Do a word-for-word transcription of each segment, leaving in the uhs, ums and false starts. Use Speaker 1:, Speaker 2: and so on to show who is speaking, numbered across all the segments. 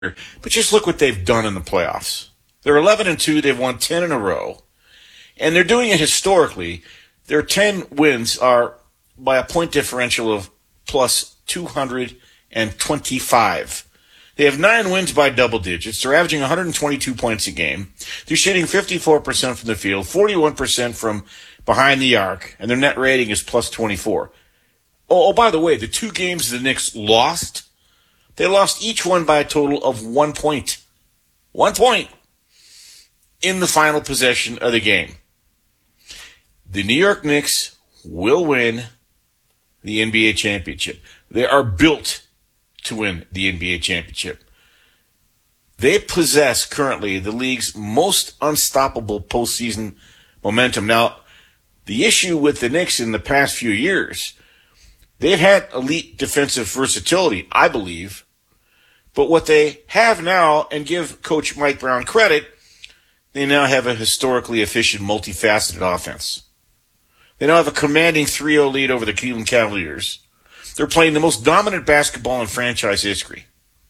Speaker 1: But just look what they've done in the playoffs. They're eleven and two. They've won ten in a row. And they're doing it historically. Their ten wins are by a point differential of plus two hundred twenty-five. They have nine wins by double digits. They're averaging one hundred twenty-two points a game. They're shooting fifty-four percent from the field, forty-one percent from behind the arc, and their net rating is plus twenty-four. Oh, oh, by the way, the two games the Knicks lost, they lost each one by a total of one point. One point in the final possession of the game. The New York Knicks will win the N B A championship. They are built to win the N B A championship. They possess currently the league's most unstoppable postseason momentum. Now, the issue with the Knicks in the past few years, they've had elite defensive versatility, I believe. But what they have now, and give Coach Mike Brown credit, they now have a historically efficient, multifaceted offense. They now have a commanding three oh lead over the Cleveland Cavaliers. They're playing the most dominant basketball in franchise history.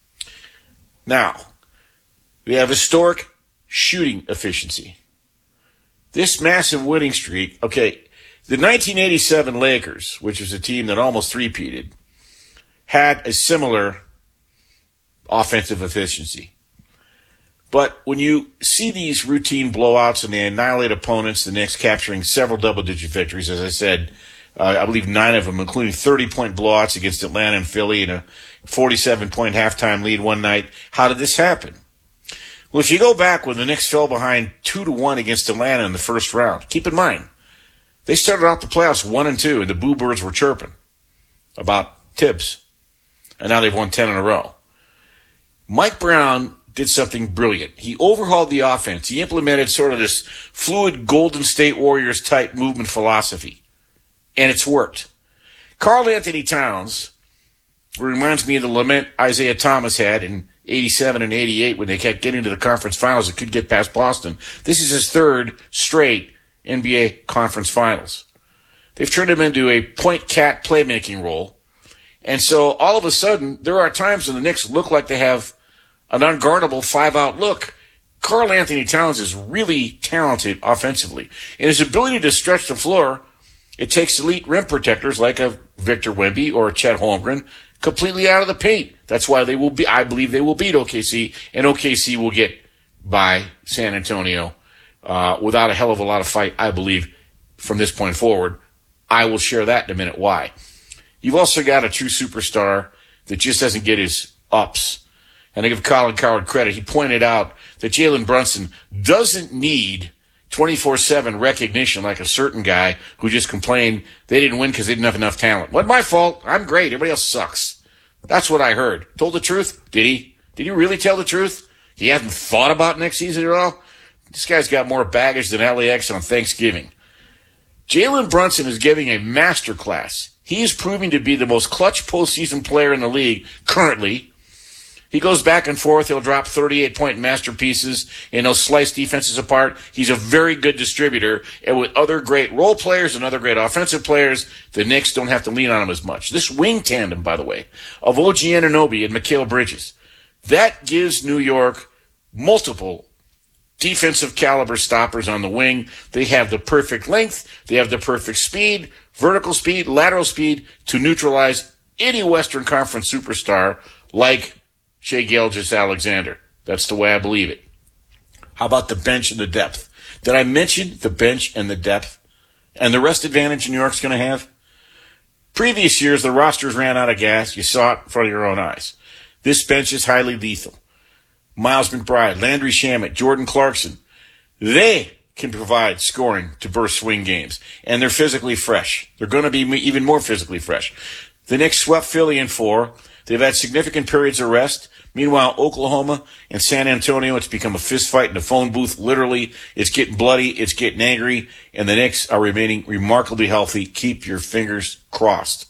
Speaker 1: Now, we have historic shooting efficiency. This massive winning streak, okay, the nineteen eighty-seven Lakers, which was a team that almost three-peated, had a similar offensive efficiency. But when you see these routine blowouts and they annihilate opponents, the Knicks capturing several double-digit victories, as I said, uh, I believe nine of them, including thirty-point blowouts against Atlanta and Philly and a forty-seven point halftime lead one night. How did this happen? Well, if you go back when the Knicks fell behind two to one against Atlanta in the first round, keep in mind, they started out the playoffs one and two, and the Boo Birds were chirping about Tibbs. And now they've won ten in a row. Mike Brown did something brilliant. He overhauled the offense. He implemented sort of this fluid Golden State Warriors type movement philosophy. And it's worked. Karl Anthony Towns reminds me of the lament Isaiah Thomas had in eighty-seven and eighty-eight when they kept getting to the conference finals and could get past Boston. This is his third straight N B A conference finals. They've turned him into a point cat playmaking role. And so all of a sudden, there are times when the Knicks look like they have an unguardable five-out look. Karl Anthony Towns is really talented offensively. And his ability to stretch the floor, it takes elite rim protectors like a Victor Wemby or a Chet Holmgren completely out of the paint. That's why they will be, I believe they will beat O K C, and O K C will get by San Antonio uh, without a hell of a lot of fight, I believe, from this point forward. I will share that in a minute why. You've also got a true superstar that just doesn't get his ups. And I give Colin Cowherd credit. He pointed out that Jalen Brunson doesn't need twenty-four seven recognition like a certain guy who just complained they didn't win because they didn't have enough talent. Wasn't my fault. I'm great. Everybody else sucks. That's what I heard. Told the truth? Did he? Did he really tell the truth? He hasn't thought about next season at all? This guy's got more baggage than L A X on Thanksgiving. Jalen Brunson is giving a master class. He is proving to be the most clutch postseason player in the league currently. He goes back and forth. He'll drop thirty-eight point masterpieces, and he'll slice defenses apart. He's a very good distributor. And with other great role players and other great offensive players, the Knicks don't have to lean on him as much. This wing tandem, by the way, of O G Anunoby and Mikal Bridges, that gives New York multiple defensive caliber stoppers on the wing. They have the perfect length. They have the perfect speed, vertical speed, lateral speed to neutralize any Western Conference superstar like Shai Gilgeous-Alexander. That's the way I believe it. How about the bench and the depth? Did I mention the bench and the depth and the rest advantage New York's going to have? Previous years, the rosters ran out of gas. You saw it in front of your own eyes. This bench is highly lethal. Miles McBride, Landry Shamet, Jordan Clarkson, they can provide scoring to burst swing games. And they're physically fresh. They're going to be even more physically fresh. The Knicks swept Philly in four. They've had significant periods of rest. Meanwhile, Oklahoma and San Antonio, it's become a fist fight in the phone booth. Literally, it's getting bloody, it's getting angry, and the Knicks are remaining remarkably healthy. Keep your fingers crossed.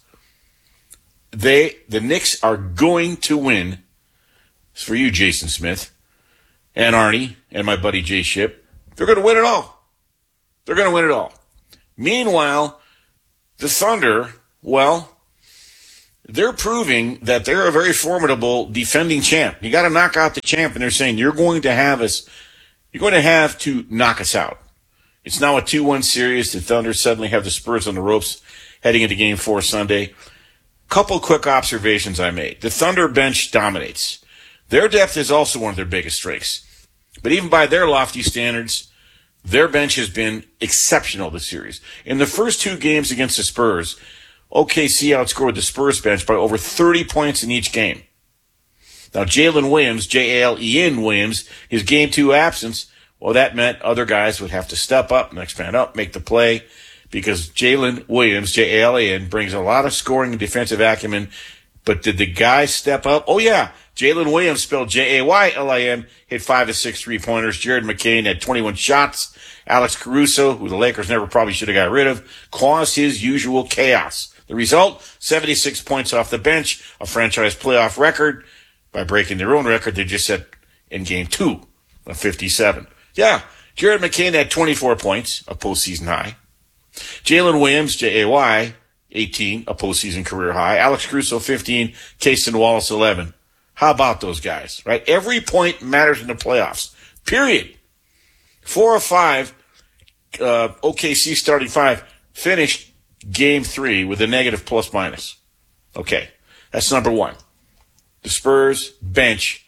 Speaker 1: They, the Knicks are going to win. It's for you, Jason Smith, and Arnie, and my buddy Jay Ship. They're going to win it all. They're going to win it all. Meanwhile, the Thunder, well, they're proving that they're a very formidable defending champ. You got to knock out the champ, and they're saying you're going to have us, you're going to have to knock us out. It's now a two one series. The Thunder suddenly have the Spurs on the ropes heading into Game Four Sunday. Couple quick observations I made. The Thunder bench dominates. Their depth is also one of their biggest strengths. But even by their lofty standards, their bench has been exceptional this series. In the first two games against the Spurs, O K C outscored the Spurs bench by over thirty points in each game. Now, Jalen Williams, J A L E N Williams, his game two absence, well, that meant other guys would have to step up, next man up, make the play, because Jalen Williams, J A L E N, brings a lot of scoring and defensive acumen. But did the guys step up? Oh, yeah. Jalen Williams, spelled J A Y L I N, hit five to six three-pointers. Jared McCain had twenty-one shots. Alex Caruso, who the Lakers never probably should have got rid of, caused his usual chaos. The result, seventy-six points off the bench, a franchise playoff record. By breaking their own record, they just set in game two of fifty-seven. Yeah, Jared McCain had twenty-four points, a postseason high. Jalen Williams, J A Y, eighteen, a postseason career high. Alex Caruso, fifteen. Casey Wallace, eleven. How about those guys, right? Every point matters in the playoffs, period. Four of five, uh, O K C starting five, finished game three with a negative plus minus. Okay, that's number one. The Spurs bench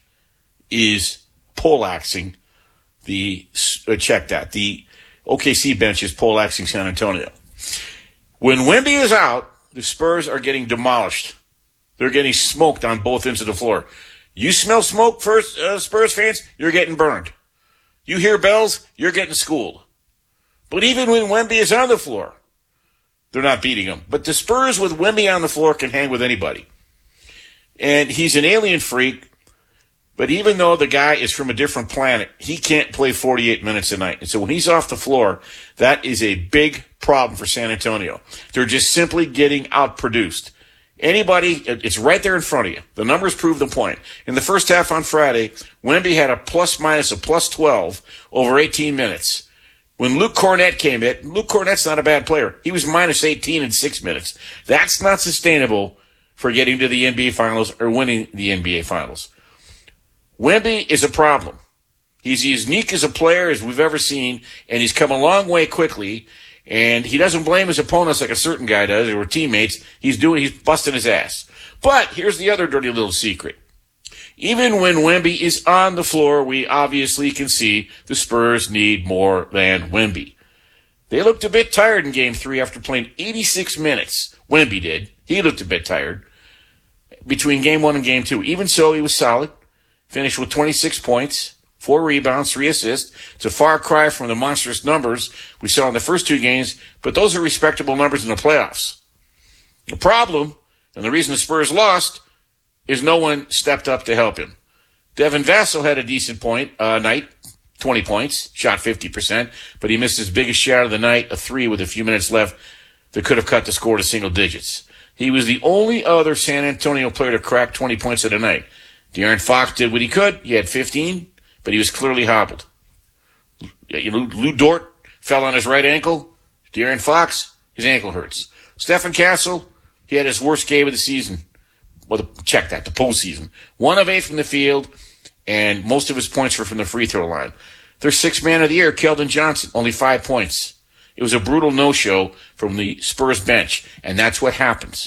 Speaker 1: is poleaxing the, uh, check that, the O K C bench is poleaxing San Antonio. When Wemby is out, the Spurs are getting demolished. They're getting smoked on both ends of the floor. You smell smoke, first, uh, Spurs fans, you're getting burned. You hear bells, you're getting schooled. But even when Wemby is on the floor, they're not beating him. But the Spurs with Wemby on the floor can hang with anybody. And he's an alien freak, but even though the guy is from a different planet, he can't play forty-eight minutes a night. And so when he's off the floor, that is a big problem for San Antonio. They're just simply getting outproduced. Anybody, it's right there in front of you. The numbers prove the point. In the first half on Friday, Wemby had a plus minus of plus twelve over eighteen minutes. When Luke Cornett came in, Luke Cornett's not a bad player. He was minus eighteen in six minutes. That's not sustainable for getting to the N B A Finals or winning the N B A Finals. Wemby is a problem. He's as unique as a player as we've ever seen, and he's come a long way quickly, and he doesn't blame his opponents like a certain guy does, or teammates. He's doing, he's busting his ass. But here's the other dirty little secret. Even when Wemby is on the floor, we obviously can see the Spurs need more than Wemby. They looked a bit tired in game three after playing eighty-six minutes. Wemby did. He looked a bit tired between game one and game two. Even so, he was solid. Finished with twenty-six points, four rebounds, three assists. It's a far cry from the monstrous numbers we saw in the first two games, but those are respectable numbers in the playoffs. The problem, and the reason the Spurs lost, is no one stepped up to help him. Devin Vassell had a decent point uh, night, twenty points, shot fifty percent, but he missed his biggest shot of the night, a three with a few minutes left that could have cut the score to single digits. He was the only other San Antonio player to crack twenty points in a night. De'Aaron Fox did what he could. He had fifteen, but he was clearly hobbled. You know, Lou Dort fell on his right ankle. De'Aaron Fox, his ankle hurts. Stephen Castle, he had his worst game of the season. Well, the, check that, the postseason. One of eight from the field, and most of his points were from the free throw line. Their sixth man of the year, Keldon Johnson, only five points. It was a brutal no-show from the Spurs bench, and that's what happens.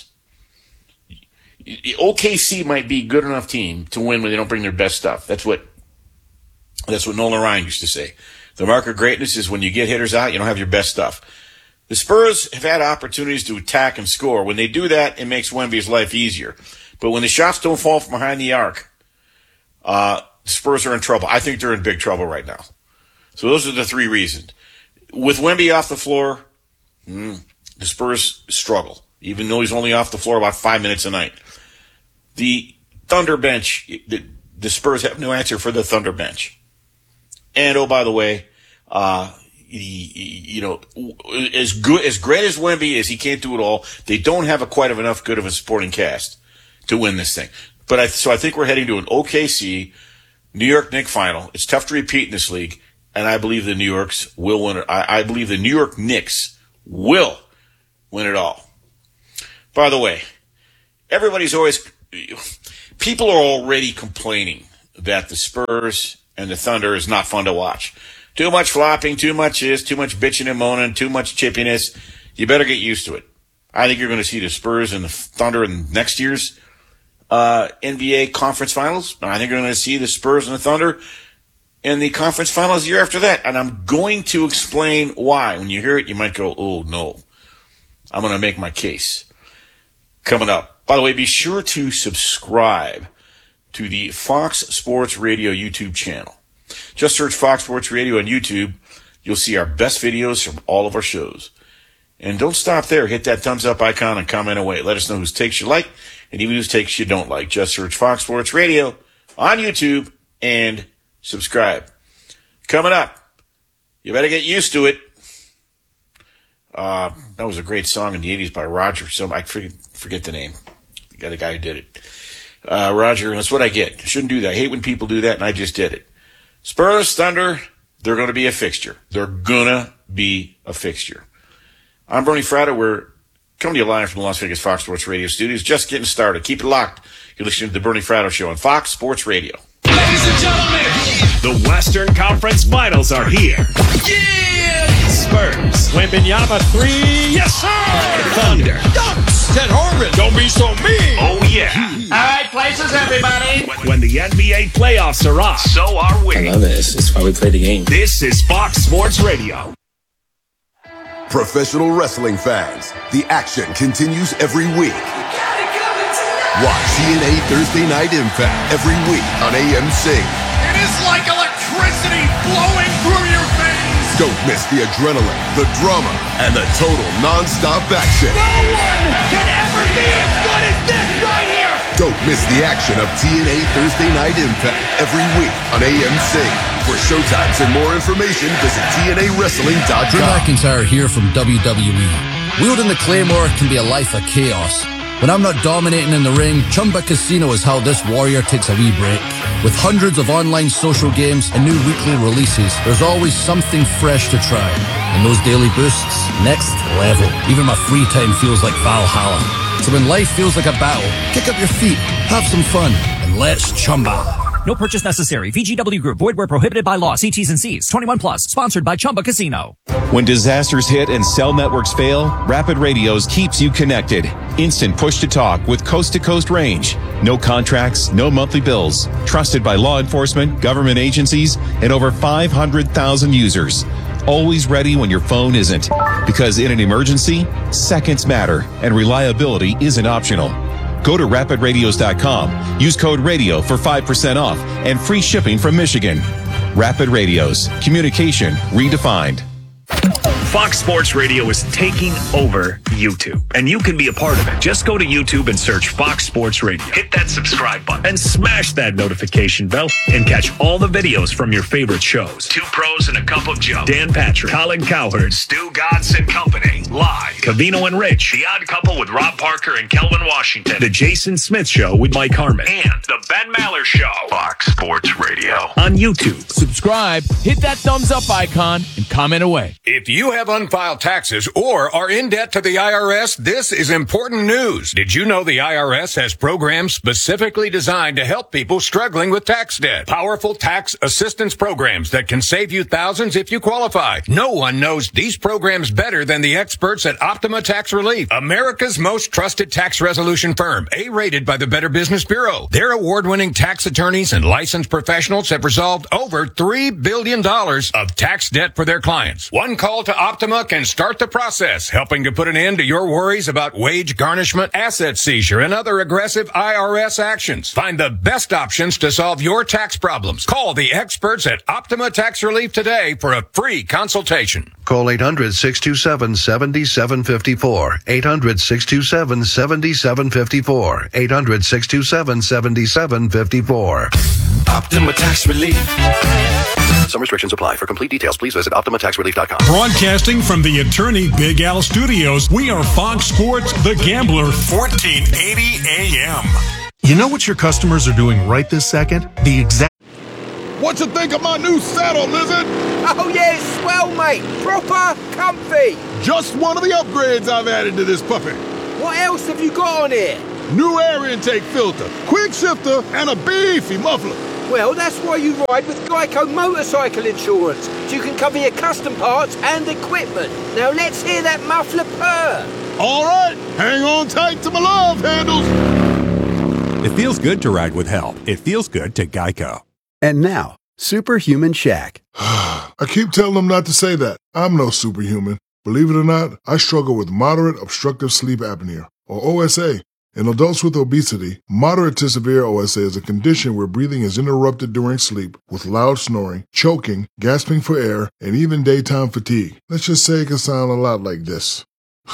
Speaker 1: O K C might be a good enough team to win when they don't bring their best stuff. That's what that's what Nolan Ryan used to say. The mark of greatness is when you get hitters out, you don't have your best stuff. The Spurs have had opportunities to attack and score. When they do that, it makes Wemby's life easier. But when the shots don't fall from behind the arc, uh, the Spurs are in trouble. I think they're in big trouble right now. So those are the three reasons. With Wemby off the floor, mm, the Spurs struggle, even though he's only off the floor about five minutes a night. The Thunder bench, the, the Spurs have no answer for the Thunder bench. And, oh, by the way, uh, he, he, you know, as good, as great as Wemby is, he can't do it all. They don't have a quite of enough good of a supporting cast to win this thing. But I, so I think we're heading to an O K C New York Knicks final. It's tough to repeat in this league, and I believe the New Yorks will win it. I, I believe the New York Knicks will win it all. By the way, everybody's always, people are already complaining that the Spurs and the Thunder is not fun to watch. Too much flopping, too much this, too much bitching and moaning, too much chippiness. You better get used to it. I think you're going to see the Spurs and the Thunder in next year's uh, N B A conference finals. And I think you're going to see the Spurs and the Thunder in the conference finals the year after that. And I'm going to explain why. When you hear it, you might go, oh, no. I'm going to make my case. Coming up. By the way, be sure to subscribe to the Fox Sports Radio YouTube channel. Just search Fox Sports Radio on YouTube. You'll see our best videos from all of our shows. And don't stop there. Hit that thumbs up icon and comment away. Let us know whose takes you like and even whose takes you don't like. Just search Fox Sports Radio on YouTube and subscribe. Coming up, you better get used to it. Uh, that was a great song in the eighties by Roger. So I forget, forget the name. You got a guy who did it. Uh, Roger, that's what I get. I shouldn't do that. I hate when people do that, and I just did it. Spurs, Thunder, they're going to be a fixture. They're going to be a fixture. I'm Bernie Fratto. We're coming to you live from the Las Vegas Fox Sports Radio studios. Just getting started. Keep it locked. You're listening to the Bernie Fratto Show on Fox Sports Radio.
Speaker 2: Ladies and gentlemen, the Western Conference Finals are here. Yeah! Spurs. Wembanyama three. Yes, sir! Thunder. Dunks. Ted Horman. Don't be so mean. Oh, yeah.
Speaker 3: All right, places, everybody.
Speaker 2: When the N B A playoffs are on, so are we.
Speaker 4: I love it. It's, it's why we play the game.
Speaker 2: This is Fox Sports Radio.
Speaker 5: Professional wrestling fans, the action continues every week. Watch T N A Thursday Night Impact every week on A M C.
Speaker 3: It is like electricity flowing through your veins.
Speaker 5: Don't miss the adrenaline, the drama, and the total non-stop action.
Speaker 3: No one can ever be as good as this right here.
Speaker 5: Don't miss the action of T N A Thursday Night Impact every week on A M C. For showtimes and more information, visit T N A wrestling dot com.
Speaker 6: Drew McIntyre here from W W E. Wielding the Claymore can be a life of chaos. When I'm not dominating in the ring, Chumba Casino is how this warrior takes a wee break. With hundreds of online social games and new weekly releases, there's always something fresh to try. And those daily boosts, next level. Even my free time feels like Valhalla. So when life feels like a battle, kick up your feet, have some fun, and let's Chumba.
Speaker 7: No purchase necessary. V G W Group. Void where prohibited by law. See T's and C's. twenty-one plus. Sponsored by Chumba Casino.
Speaker 8: When disasters hit and cell networks fail, Rapid Radios keeps you connected. Instant push-to-talk with coast-to-coast range. No contracts, no monthly bills. Trusted by law enforcement, government agencies, and over five hundred thousand users. Always ready when your phone isn't. Because in an emergency, seconds matter, and reliability isn't optional. Go to rapid radios dot com. Use code RADIO for five percent off and free shipping from Michigan. Rapid Radios. Communication redefined.
Speaker 2: Fox Sports Radio is taking over YouTube, and you can be a part of it. Just go to YouTube and search Fox Sports Radio. Hit that subscribe button and smash that notification bell and catch all the videos from your favorite shows. Two Pros and a Cup of Joe. Dan Patrick, Colin Cowherd, Stu Godson Company, live. Cavino and Rich, The Odd Couple with Rob Parker and Kelvin Washington. The Jason Smith Show with Mike Harmon. And The Ben Maller Show. Fox Sports Radio. On YouTube.
Speaker 9: Subscribe, hit that thumbs up icon, and comment away.
Speaker 10: If you have unfiled taxes or are in debt to the I R S, this is important news. Did you know the I R S has programs specifically designed to help people struggling with tax debt? Powerful tax assistance programs that can save you thousands if you qualify. No one knows these programs better than the experts at Optima Tax Relief, America's most trusted tax resolution firm, A-rated by the Better Business Bureau. Their award-winning tax attorneys and licensed professionals have resolved over three billion dollars of tax debt for their clients. One call to Optima can start the process, helping to put an end to your worries about wage garnishment, asset seizure, and other aggressive I R S actions. Find the best options to solve your tax problems. Call the experts at Optima Tax Relief today for a free consultation.
Speaker 11: Call eight hundred, six two seven, seven seven five four. eight hundred, six two seven, seven seven five four. eight hundred, six two seven, seven seven five four.
Speaker 3: Optima Tax Relief.
Speaker 11: Some restrictions apply. For complete details, please visit optima tax relief dot com.
Speaker 12: Broadcasting from the Attorney Big Al Studios, we are Fox Sports The Gambler, fourteen eighty A M.
Speaker 13: You know what your customers are doing right this second? The exact...
Speaker 14: What you think of my new saddle, Lizard?
Speaker 15: Oh, yeah, it's swell, mate. Proper comfy.
Speaker 14: Just one of the upgrades I've added to this puppy.
Speaker 15: What else have you got on it?
Speaker 14: new air intake filter, quick shifter, and a beefy muffler.
Speaker 15: Well, that's why you ride with Geico Motorcycle Insurance, so you can cover your custom parts and equipment. Now let's hear that muffler purr.
Speaker 14: All right, hang on tight to my love handles.
Speaker 4: It feels good to ride with help. It feels good to Geico.
Speaker 16: And now, Superhuman Shaq.
Speaker 14: I keep telling them not to say that. I'm no superhuman. Believe it or not, I struggle with moderate obstructive sleep apnea, or O S A. In adults with obesity, moderate to severe O S A is a condition where breathing is interrupted during sleep with loud snoring, choking, gasping for air, and even daytime fatigue. Let's just say it can sound a lot like this.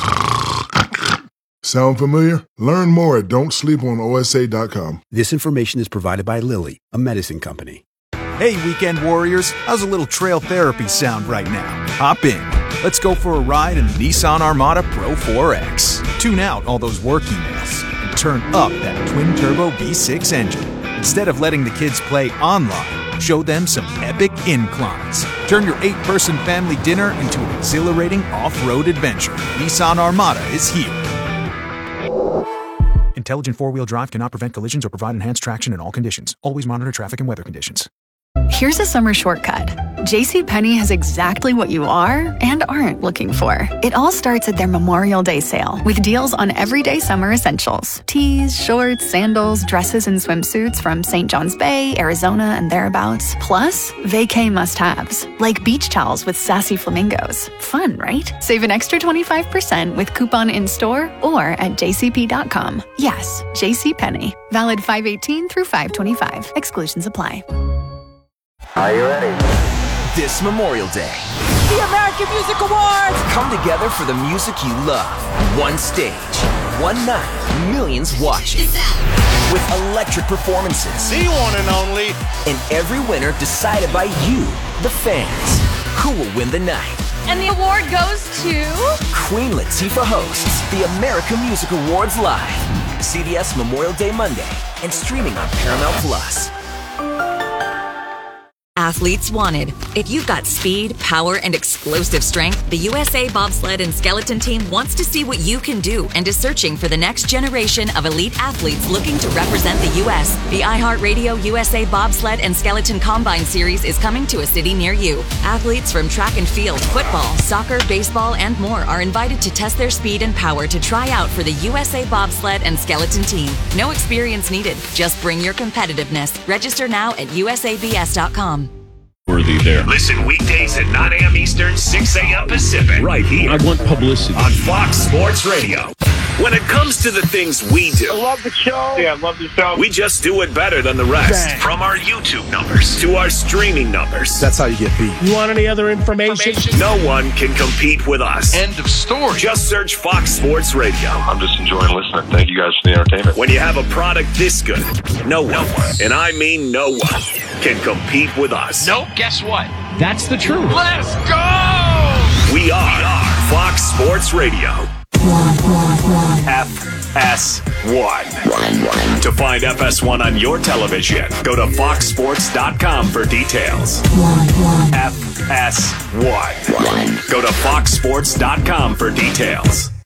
Speaker 14: Sound familiar? Learn more at don't sleep on O S A dot com.
Speaker 16: This information is provided by Lilly, a medicine company.
Speaker 17: Hey, weekend warriors, how's a little trail therapy sound right now? Hop in. Let's go for a ride in the Nissan Armada Pro four X. Tune out all those work emails and turn up that twin-turbo V six engine. Instead of letting the kids play online, show them some epic inclines. Turn your eight-person family dinner into an exhilarating off-road adventure. Nissan Armada is here. Intelligent four-wheel drive cannot prevent collisions or provide enhanced traction in all conditions. Always monitor traffic and weather conditions.
Speaker 18: Here's a summer shortcut. JCPenney has exactly what you are and aren't looking for. It all starts at their Memorial Day sale with deals on everyday summer essentials. Tees, shorts, sandals, dresses, and swimsuits from Saint John's Bay, Arizona, and thereabouts. Plus, vacay must-haves, like beach towels with sassy flamingos. Fun, right? Save an extra twenty-five percent with coupon in-store or at j c p dot com. Yes, JCPenney. Valid five eighteen through five twenty-five. Exclusions apply.
Speaker 19: Are you ready? This Memorial Day,
Speaker 20: the American Music Awards
Speaker 19: come together for the music you love. One stage, one night, millions watching. With electric performances.
Speaker 3: The one and only.
Speaker 19: And every winner decided by you, the fans. Who will win the night?
Speaker 20: And the award goes to...
Speaker 19: Queen Latifah hosts the American Music Awards live. C B S Memorial Day Monday and streaming on Paramount Plus.
Speaker 21: Athletes wanted. If you've got speed, power, and explosive strength, the U S A Bobsled and Skeleton Team wants to see what you can do and is searching for the next generation of elite athletes looking to represent the U S The iHeartRadio U S A Bobsled and Skeleton Combine Series is coming to a city near you. Athletes from track and field, football, soccer, baseball, and more are invited to test their speed and power to try out for the U S A Bobsled and Skeleton Team. No experience needed. Just bring your competitiveness. Register now at U S A B S dot com.
Speaker 2: Worthy there. Listen weekdays at nine a.m. Eastern, six a.m. Pacific. Right here.
Speaker 22: I want publicity.
Speaker 2: On Fox Sports Radio. When it comes to the things we do.
Speaker 23: I love the show. Yeah, I love the show.
Speaker 2: We just do it better than the rest.
Speaker 23: Bang.
Speaker 2: From our YouTube numbers to our streaming numbers.
Speaker 22: That's how you get beat.
Speaker 23: You want any other information?
Speaker 2: No one can compete with us.
Speaker 23: End of story.
Speaker 2: Just search Fox Sports Radio.
Speaker 24: I'm just enjoying listening. Thank you guys for the entertainment.
Speaker 2: When you have a product this good, no one, and I mean no one, can compete with us.
Speaker 23: Nope, guess what?
Speaker 22: That's the truth.
Speaker 23: Let's go!
Speaker 2: We are, we are Fox Sports Radio. F S one. To find F S one on your television, go to fox sports dot com for details. F S one. Go to fox sports dot com for details.